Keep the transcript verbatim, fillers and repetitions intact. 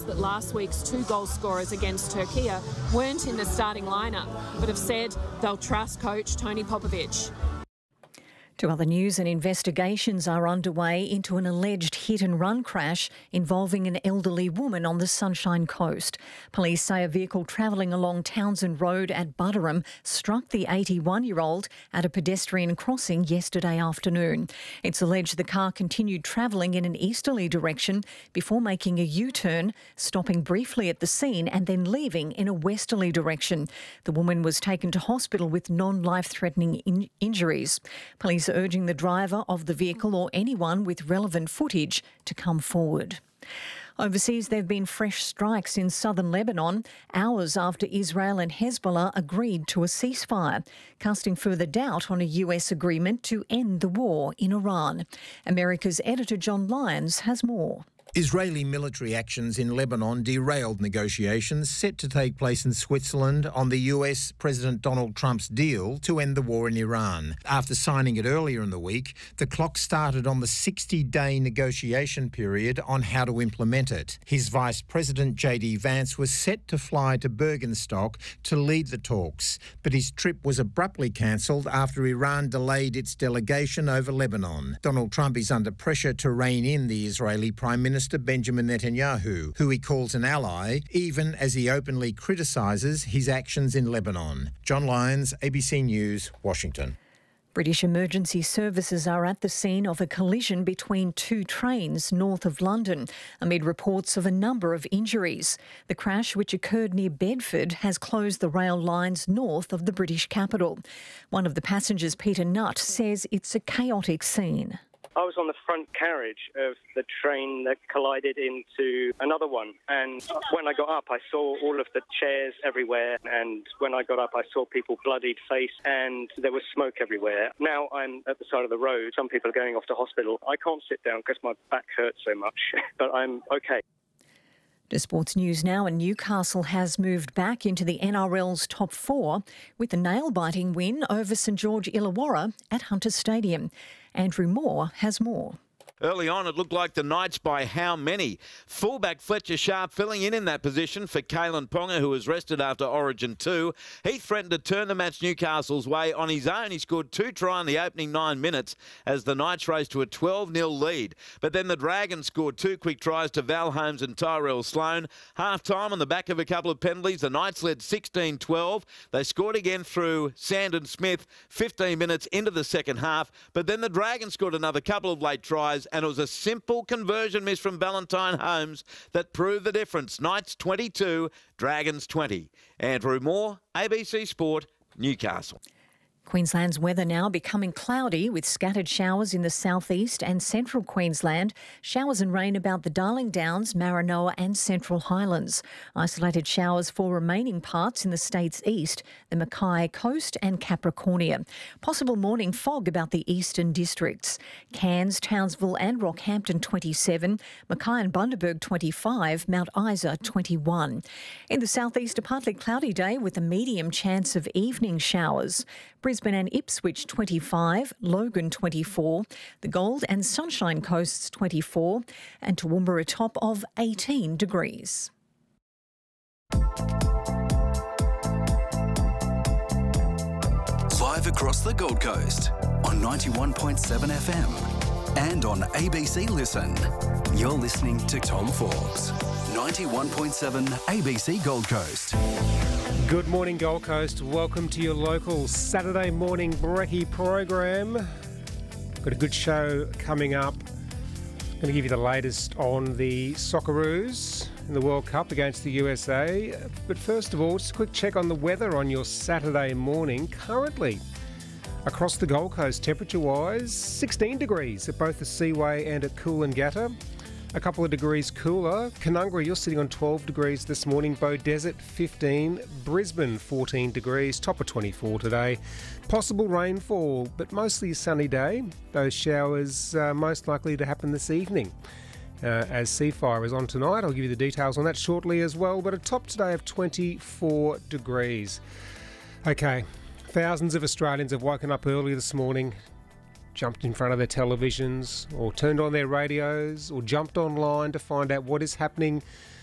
that last week's two goal scorers against Turkey weren't in the starting lineup, but have said they'll trust coach Tony Popovic. To other news, and investigations are underway into an alleged hit-and-run crash involving an elderly woman on the Sunshine Coast. Police say a vehicle travelling along Townsend Road at Butterham struck the eighty-one-year-old at a pedestrian crossing yesterday afternoon. It's alleged the car continued travelling in an easterly direction before making a U-turn, stopping briefly at the scene and then leaving in a westerly direction. The woman was taken to hospital with non-life-threatening in- injuries. Police urging the driver of the vehicle or anyone with relevant footage to come forward. Overseas, there have been fresh strikes in southern Lebanon, hours after Israel and Hezbollah agreed to a ceasefire, casting further doubt on a U S agreement to end the war in Iran. America's editor John Lyons has more. Israeli military actions in Lebanon derailed negotiations set to take place in Switzerland on the U S President Donald Trump's deal to end the war in Iran. After signing it earlier in the week, the clock started on the sixty-day negotiation period on how to implement it. His Vice President J D Vance was set to fly to Bergenstock to lead the talks, but his trip was abruptly cancelled after Iran delayed its delegation over Lebanon. Donald Trump is under pressure to rein in the Israeli Prime Minister Benjamin Netanyahu, who he calls an ally, even as he openly criticises his actions in Lebanon. John Lyons, A B C News, Washington. British emergency services are at the scene of a collision between two trains north of London, amid reports of a number of injuries. The crash, which occurred near Bedford, has closed the rail lines north of the British capital. One of the passengers, Peter Nutt, says it's a chaotic scene. I was on the front carriage of the train that collided into another one. And when I got up, I saw all of the chairs everywhere. And when I got up, I saw people bloodied face and there was smoke everywhere. Now I'm at the side of the road. Some people are going off to hospital. I can't sit down because my back hurts so much, but I'm okay. To sports news now, and Newcastle has moved back into the N R L's top four with a nail-biting win over St George Illawarra at Hunter Stadium. Andrew Moore has more. Early on, it looked like the Knights by how many? Fullback Fletcher Sharp filling in in that position for Kalen Ponga, who was rested after Origin two. He threatened to turn the match Newcastle's way on his own. He scored two tries in the opening nine minutes as the Knights raced to a twelve nil lead. But then the Dragons scored two quick tries to Val Holmes and Tyrell Sloan. Half-time on the back of a couple of penalties, the Knights led sixteen twelve. They scored again through Sandon Smith fifteen minutes into the second half. But then the Dragons scored another couple of late tries, and it was a simple conversion miss from Valentine Holmes that proved the difference. Knights twenty-two, Dragons twenty. Andrew Moore, A B C Sport, Newcastle. Queensland's weather now becoming cloudy with scattered showers in the southeast and central Queensland. Showers and rain about the Darling Downs, Maranoa and Central Highlands. Isolated showers for remaining parts in the state's east, the Mackay Coast and Capricornia. Possible morning fog about the eastern districts. Cairns, Townsville and Rockhampton twenty-seven, Mackay and Bundaberg twenty-five, Mount Isa twenty-one. In the southeast, a partly cloudy day with a medium chance of evening showers. Brisbane and Ipswich twenty-five, Logan twenty-four, the Gold and Sunshine Coasts twenty-four, and Toowoomba a top of eighteen degrees. Live across the Gold Coast on ninety-one point seven F M and on A B C Listen. You're listening to Tom Forbes, ninety-one point seven A B C Gold Coast. Good morning, Gold Coast. Welcome to your local Saturday morning brekkie program. Got a good show coming up. Going to give you the latest on the Socceroos in the World Cup against the U S A. But first of all, just a quick check on the weather on your Saturday morning. Currently, across the Gold Coast, temperature-wise, sixteen degrees at both the Seaway and at Coolangatta. A couple of degrees cooler. Canungra, you're sitting on twelve degrees this morning. Bow Desert, fifteen. Brisbane, fourteen degrees. Top of twenty-four today. Possible rainfall, but mostly a sunny day. Those showers uh, most likely to happen this evening. Uh, as Seafire is on tonight. I'll give you the details on that shortly as well. But a top today of twenty-four degrees. Okay, thousands of Australians have woken up early this morning, jumped in front of their televisions or turned on their radios or jumped online to find out what is happening